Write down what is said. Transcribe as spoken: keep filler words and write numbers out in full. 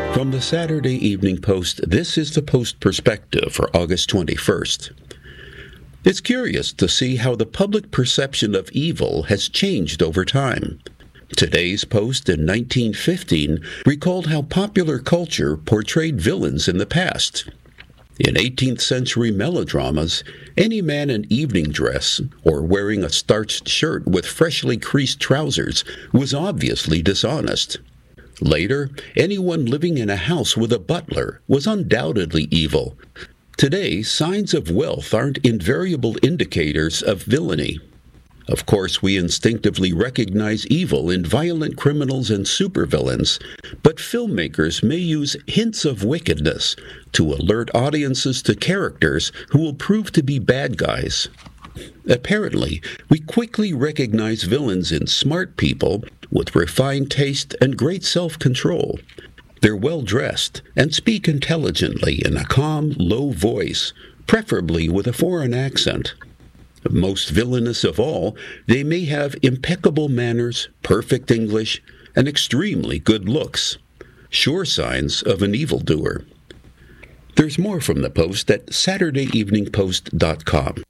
From the Saturday Evening Post, this is the Post Perspective for August twenty-first. It's curious to see how the public perception of evil has changed over time. Today's Post in nineteen fifteen recalled how popular culture portrayed villains in the past. In eighteenth century melodramas, any man in evening dress or wearing a starched shirt with freshly creased trousers was obviously dishonest. Later, anyone living in a house with a butler was undoubtedly evil. Today, signs of wealth aren't invariable indicators of villainy. Of course, we instinctively recognize evil in violent criminals and supervillains, but filmmakers may use hints of wickedness to alert audiences to characters who will prove to be bad guys. Apparently, we quickly recognize villains in smart people with refined taste and great self-control. They're well-dressed and speak intelligently in a calm, low voice, preferably with a foreign accent. Most villainous of all, they may have impeccable manners, perfect English, and extremely good looks. Sure signs of an evildoer. There's more from the Post at saturday evening post dot com.